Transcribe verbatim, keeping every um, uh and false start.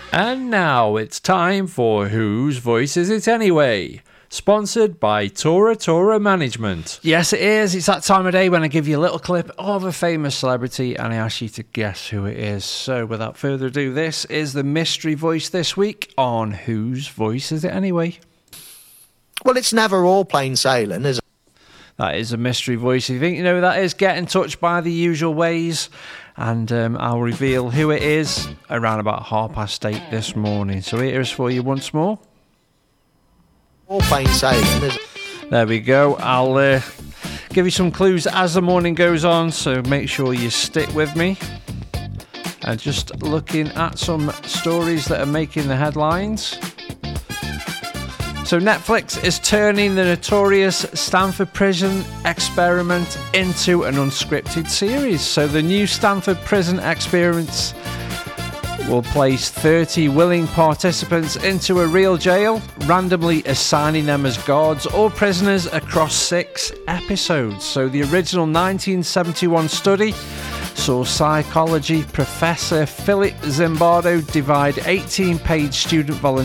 And now it's time for Whose Voice Is It Anyway? Sponsored by Tora Tora Management. Yes, it is. It's that time of day when I give you a little clip of a famous celebrity and I ask you to guess who it is. So without further ado, this is the mystery voice this week on Whose Voice Is It Anyway? Well, it's never all plain sailing, is it? That is a mystery voice. If you think you know who that is, get in touch by the usual ways and um, I'll reveal who it is around about half past eight this morning. So here is for you once more. All plain sailing, is it? There we go. I'll uh, give you some clues as the morning goes on, so make sure you stick with me. And just looking at some stories that are making the headlines. So Netflix is turning the notorious Stanford Prison Experiment into an unscripted series. So the new Stanford Prison Experience will place thirty willing participants into a real jail, randomly assigning them as guards or prisoners across six episodes. So the original nineteen seventy-one study saw psychology professor Philip Zimbardo divide eighteen-page student volunteers